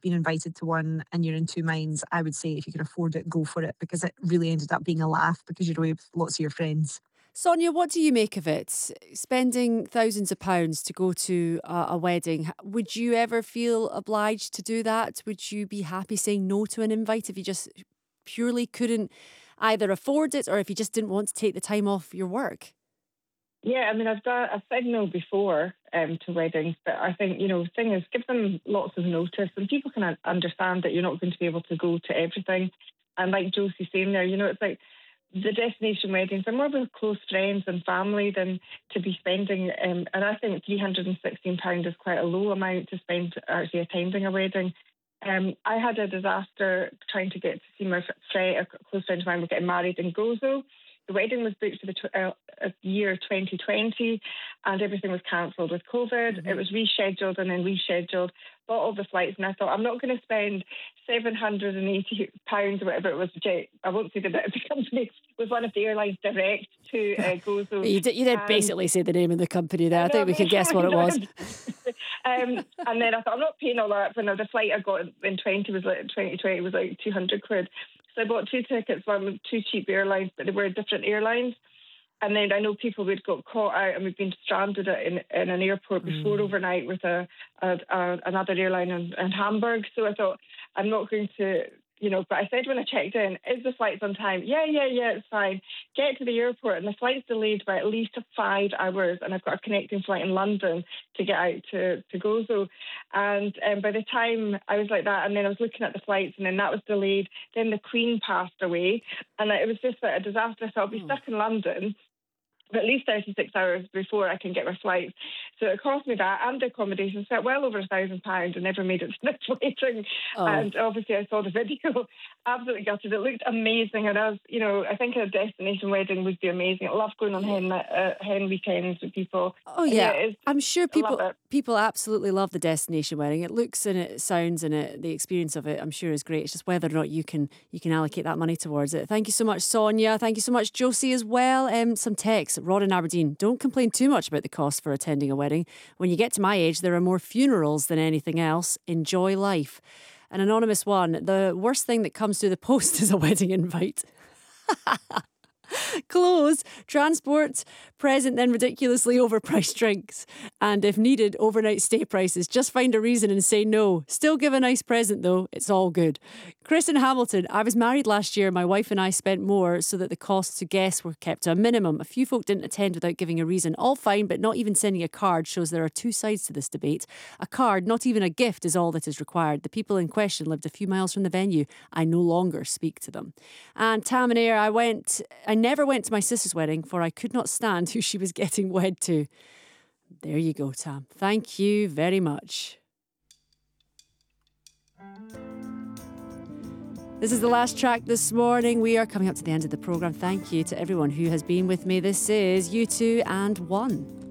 been invited to one and you're in two minds, I would say if you can afford it, go for it, because it really ended up being a laugh because you're away with lots of your friends. Sonia, what do you make of it? Spending thousands of pounds to go to a wedding. Would you ever feel obliged to do that? Would you be happy saying no to an invite if you just purely couldn't either afford it or if you just didn't want to take the time off your work? Yeah, I mean, I've said no before to weddings, but I think, the thing is, give them lots of notice and people can understand that you're not going to be able to go to everything. And like Josie's saying there, it's like the destination weddings are more with close friends and family than to be spending. And I think £316 is quite a low amount to spend actually attending a wedding. I had a disaster trying to get to see my friend, a close friend of mine was getting married in Gozo. The wedding was booked for the year 2020 and everything was cancelled with COVID. Mm-hmm. It was rescheduled and then rescheduled, bought all the flights, and I thought, I'm not going to spend £780 or whatever it was. I won't say the name of the company, was one of the airlines direct to Gozo. You did basically say the name of the company there. I think we can guess what it was. And then I thought, I'm not paying all that. When the flight I got in 2020 was like 200 quid. So I bought two tickets, one with two cheap airlines, but they were different airlines. And then I know people who'd got caught out and we've been stranded in an airport before overnight with another airline in Hamburg. So I thought, I'm not going to, but I said when I checked in, is the flight on time? Yeah, it's fine. Get to the airport and the flight's delayed by at least 5 hours and I've got a connecting flight in London to get out to Gozo. And by the time I was like that, and then I was looking at the flights and then that was delayed, then the Queen passed away and it was just like a disaster. So I'll be stuck in London for at least 36 hours before I can get my flight. So it cost me that and the accommodation, so well over £1,000 and never made it to the wedding. Oh. And obviously I saw the video, absolutely gutted. It looked amazing. And I think a destination wedding would be amazing. I love going on hen weekends with people. Oh yeah, I'm sure love it. people absolutely love the destination wedding. It looks and it sounds and the experience of it, I'm sure, is great. It's just whether or not you can allocate that money towards it. Thank you so much, Sonia. Thank you so much, Josie, as well. Some text. Rod in Aberdeen. Don't complain too much about the cost for attending a wedding. When you get to my age, there are more funerals than anything else. Enjoy life. An anonymous one. The worst thing that comes through the post is a wedding invite. Clothes, transport, present, then ridiculously overpriced drinks. And if needed, overnight stay prices. Just find a reason and say no. Still give a nice present though. It's all good. Chris in Hamilton. I was married last year. My wife and I spent more so that the costs to guests were kept to a minimum. A few folk didn't attend without giving a reason. All fine, but not even sending a card shows there are two sides to this debate. A card, not even a gift, is all that is required. The people in question lived a few miles from the venue. I no longer speak to them. And Tam and Air, I never went to my sister's wedding, for I could not stand who she was getting wed to. There you go, Tam. Thank you very much. This is the last track this morning. We are coming up to the end of the programme. Thank you to everyone who has been with me. This is U2 and One.